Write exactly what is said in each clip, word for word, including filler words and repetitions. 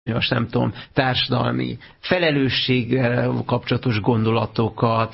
most nem tudom, társadalmi felelősséggel kapcsolatos gondolatokat,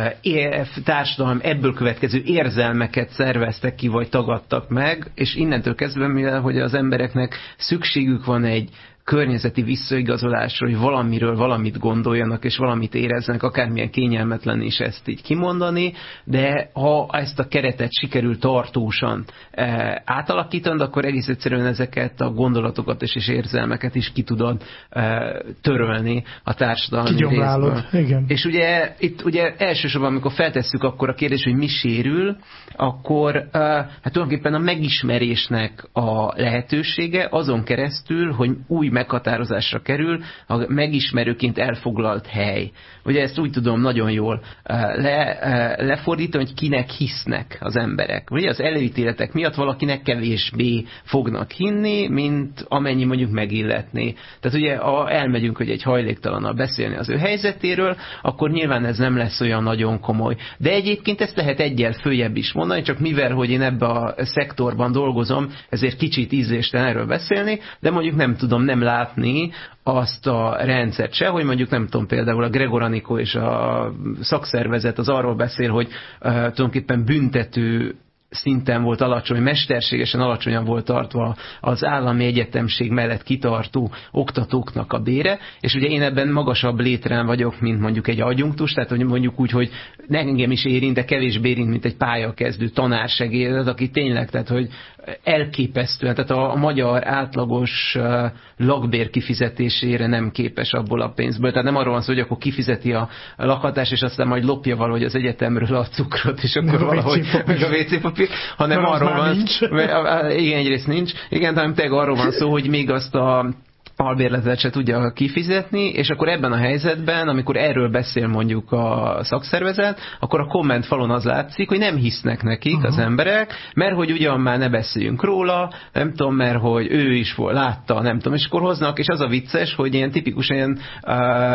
társadalom ebből következő érzelmeket szerveztek ki, vagy tagadtak meg, és innentől kezdve, mivel hogy az embereknek szükségük van egy környezeti visszaigazolásra, hogy valamiről valamit gondoljanak, és valamit érezzenek, akármilyen kényelmetlen is ezt így kimondani, de ha ezt a keretet sikerül tartósan e, átalakítani, akkor egész egyszerűen ezeket a gondolatokat és, és érzelmeket is ki tudod e, törölni a társadalmi részből. Igen. És ugye itt ugye elsősorban, amikor feltesszük akkor a kérdést, hogy mi sérül, akkor e, hát tulajdonképpen a megismerésnek a lehetősége azon keresztül, hogy új meghatározásra kerül a megismerőként elfoglalt hely. Ugye ezt úgy tudom nagyon jól le, lefordítani, hogy kinek hisznek az emberek. Ugye az előítéletek miatt valakinek kevésbé fognak hinni, mint amennyi mondjuk megilletné. Tehát ugye, ha elmegyünk, hogy egy hajléktalannal beszélni az ő helyzetéről, akkor nyilván ez nem lesz olyan nagyon komoly. De egyébként ezt lehet egyel följebb is mondani, csak mivel, hogy én ebbe a szektorban dolgozom, ezért kicsit ízléstelen erről beszélni, de mondjuk nem tudom nem látni azt a rendszert se, hogy mondjuk nem tudom, például a Gregor Anikó és a szakszervezet az arról beszél, hogy uh, tulajdonképpen büntető szinten volt alacsony, mesterségesen alacsonyan volt tartva az állami egyetemség mellett kitartó oktatóknak a bére, és ugye én ebben magasabb létrán vagyok, mint mondjuk egy adjunktus, tehát hogy mondjuk úgy, hogy engem is érint, de kevésbé érint, mint egy pályakezdő tanársegéd, aki tényleg, tehát hogy elképesztően, tehát a magyar átlagos lakbér kifizetésére nem képes abból a pénzből. Tehát nem arról van szó, hogy akkor kifizeti a lakhatást, és aztán majd lopja valahogy az egyetemről a cukrot, és akkor valahogy meg a vé cé papír, hanem arról van, igen, egyrészt nincs, igen, hanem tényleg arról van szó, hogy még azt a albérletet se tudja kifizetni, és akkor ebben a helyzetben, amikor erről beszél mondjuk a szakszervezet, akkor a komment falon az látszik, hogy nem hisznek nekik uh-huh. az emberek, mert hogy ugyan már ne beszéljünk róla, nem tudom, mert hogy ő is volt, látta, nem tudom, és akkor hoznak, és az a vicces, hogy ilyen tipikus ilyen uh,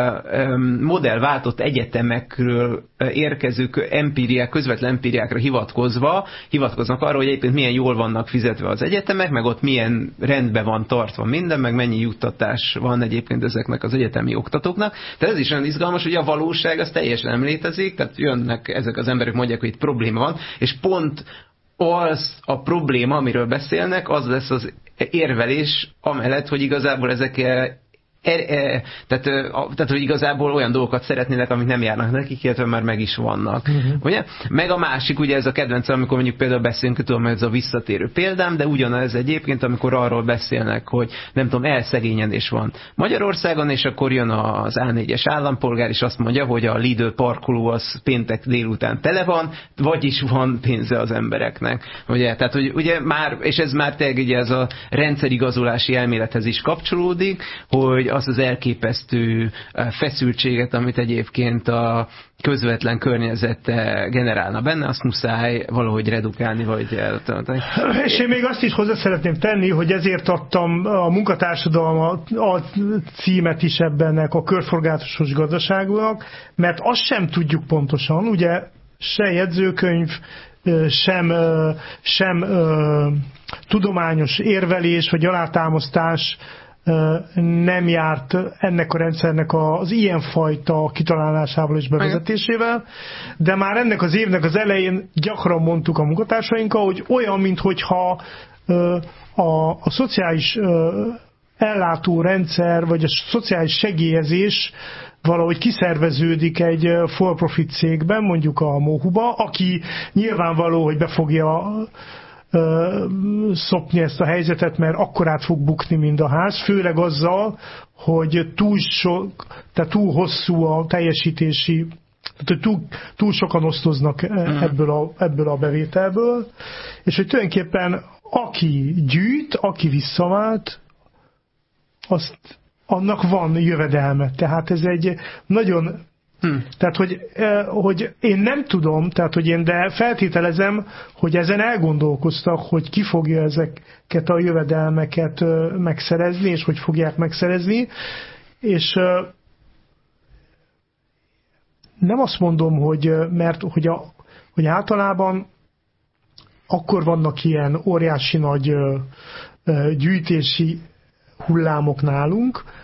um, modellváltott egyetemekről érkező empíriák, közvetlen empíriákra hivatkozva, hivatkoznak arra, hogy egyébként milyen jól vannak fizetve az egyetemek, meg ott milyen rendben van tartva minden, meg mennyi juttat van egyébként ezeknek az egyetemi oktatóknak. Tehát ez is olyan izgalmas, hogy a valóság az teljesen nem létezik, tehát jönnek ezek az emberek, mondják, hogy itt probléma van, és pont az a probléma, amiről beszélnek, az lesz az érvelés amellett, hogy igazából ezek Er, er, tehát, tehát, hogy igazából olyan dolgokat szeretnének, amik nem járnak nekik, illetve már meg is vannak. Uh-huh. Ugye? Meg a másik, ugye ez a kedvenc, amikor mondjuk például beszélünk, tudom, ez a visszatérő példám, de ugyanez egyébként, amikor arról beszélnek, hogy nem tudom, elszegényedés van Magyarországon, és akkor jön az á négyes állampolgár, és azt mondja, hogy a Lidl parkoló az péntek délután tele van, vagyis van pénze az embereknek. Ugye? Tehát, hogy ugye már, és ez már tényleg ugye ez a rendszerigazolási elmélethez is kapcsolódik, hogy azt az elképesztő feszültséget, amit egyébként a közvetlen környezete generálna benne, azt muszáj valahogy redukálni, vagy eltartani. És én még azt is hozzá szeretném tenni, hogy ezért adtam a munkatársadalom a címet is ebbennek a körforgásos gazdaságnak, mert azt sem tudjuk pontosan, ugye se jegyzőkönyv, sem, sem tudományos érvelés, vagy alátámasztás nem járt ennek a rendszernek az ilyenfajta kitalálásával és bevezetésével, de már ennek az évnek az elején gyakran mondtuk a munkatársainkkal, hogy olyan, minthogyha a, a szociális ellátórendszer, vagy a szociális segélyezés valahogy kiszerveződik egy for-profit cégben, mondjuk a MOHU-ba, aki nyilvánvaló, hogy be fogja szopni ezt a helyzetet, mert akkorát fog bukni, mint a ház, főleg azzal, hogy túl, sok, tehát túl hosszú a teljesítési, tehát túl, túl sokan osztoznak ebből a, ebből a bevételből, és hogy tulajdonképpen aki gyűjt, aki visszavált, azt, annak van jövedelme. Tehát ez egy nagyon Hmm. Tehát, hogy, hogy én nem tudom, tehát, hogy én de feltételezem, hogy ezen elgondolkoztak, hogy ki fogja ezeket a jövedelmeket megszerezni, és hogy fogják megszerezni, és nem azt mondom, hogy, mert hogy, a, hogy általában akkor vannak ilyen óriási nagy gyűjtési hullámok nálunk,